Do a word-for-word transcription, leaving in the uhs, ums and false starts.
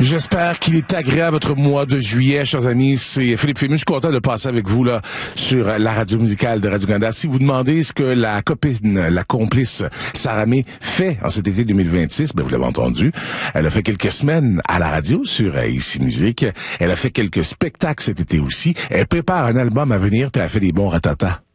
J'espère qu'il est agréable votre mois de juillet, chers amis. C'est Philippe Fému. Je suis content de passer avec vous là sur la radio musicale de Radio-Canada. Si vous demandez ce que la copine, la complice Sarah May fait en cet été deux mille vingt-six, ben vous l'avez entendu. Elle a fait quelques semaines à la radio sur Ici Musique. Elle a fait quelques spectacles cet été aussi. Elle prépare un album à venir puis elle a fait des bons ratatas.